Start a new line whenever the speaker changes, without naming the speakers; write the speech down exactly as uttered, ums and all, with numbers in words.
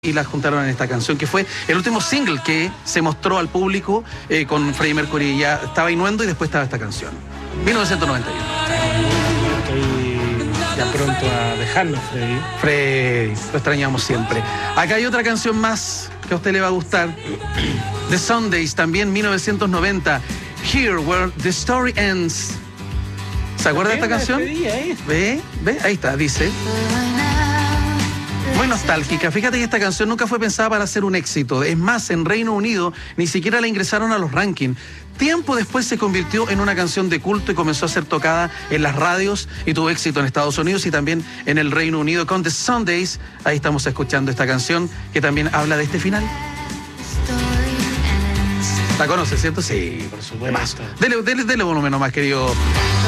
y la juntaron en esta canción, que fue el último single que se mostró al público eh, con Freddie Mercury. Ya estaba Innuendo y después estaba esta canción. mil novecientos noventa y uno.
Estoy ya pronto a dejarnos, Freddy.
Freddy, lo extrañamos siempre. Acá hay otra canción más que a usted le va a gustar. The Sundays, también mil novecientos noventa. Here Where the Story Ends. ¿Se acuerda de esta canción?
¿eh?
¿Ve? ¿Ve? Ahí está, dice. Muy nostálgica. Fíjate que esta canción nunca fue pensada para ser un éxito. Es más, en Reino Unido ni siquiera la ingresaron a los rankings. Tiempo después se convirtió en una canción de culto y comenzó a ser tocada en las radios y tuvo éxito en Estados Unidos y también en el Reino Unido con The Sundays. Ahí estamos escuchando esta canción que también habla de este final. ¿La conoces, cierto? Sí,
por supuesto.
Dele, dele, dele volumen nomás, querido